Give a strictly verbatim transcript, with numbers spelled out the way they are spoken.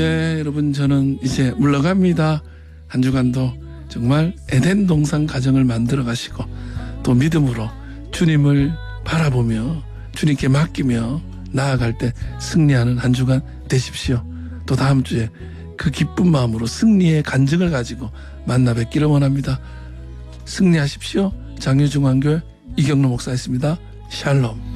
네, 여러분 저는 이제 물러갑니다. 한 주간도 정말 에덴 동산 가정을 만들어 가시고 또 믿음으로 주님을 바라보며 주님께 맡기며 나아갈 때 승리하는 한 주간 되십시오. 또 다음 주에 그 기쁜 마음으로 승리의 간증을 가지고 만나 뵙기를 원합니다. 승리하십시오. 장유중앙교회 이경로 목사였습니다. 샬롬.